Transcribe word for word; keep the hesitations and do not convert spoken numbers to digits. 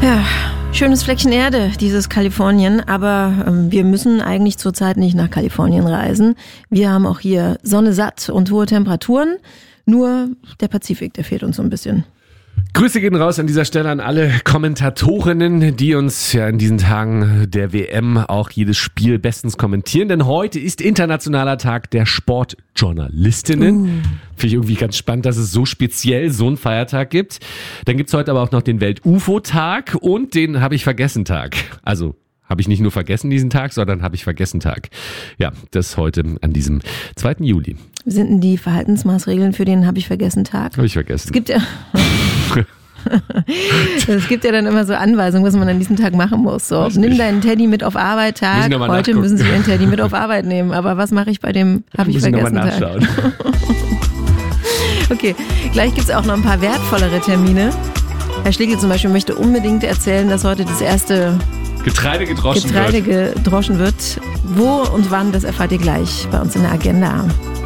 Ja, schönes Fleckchen Erde, dieses Kalifornien, aber ähm, wir müssen eigentlich zurzeit nicht nach Kalifornien reisen. Wir haben auch hier Sonne satt und hohe Temperaturen, nur der Pazifik, der fehlt uns so ein bisschen. Grüße gehen raus an dieser Stelle an alle Kommentatorinnen, die uns ja in diesen Tagen der W M auch jedes Spiel bestens kommentieren. Denn heute ist Internationaler Tag der Sportjournalistinnen. Uh. Finde ich irgendwie ganz spannend, dass es so speziell so einen Feiertag gibt. Dann gibt's heute aber auch noch den Welt-U F O-Tag und den Hab-ich-vergessen-Tag. Also habe ich nicht nur vergessen diesen Tag, sondern habe ich vergessen Tag. Ja, das heute an diesem zweiten Juli. Wie sind denn die Verhaltensmaßregeln für den Hab-ich-vergessen-Tag? Habe ich vergessen. Es gibt ja... Es gibt ja dann immer so Anweisungen, was man an diesem Tag machen muss. So, nimm deinen Teddy mit auf Arbeit Tag. Heute nachgucken. Müssen Sie Ihren Teddy mit auf Arbeit nehmen. Aber was mache ich bei dem habe ich vergessen Tag? Okay, gleich gibt es auch noch ein paar wertvollere Termine. Herr Schlegel zum Beispiel möchte unbedingt erzählen, dass heute das erste Getreide gedroschen Getreide wird. gedroschen wird. Wo und wann, das erfahrt ihr gleich bei uns in der Agenda.